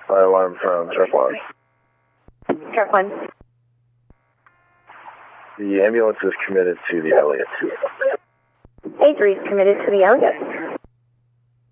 Fire alarm from truck 1. Truck 1. The ambulance is committed to the Elliott. A3 is committed to the Elliott.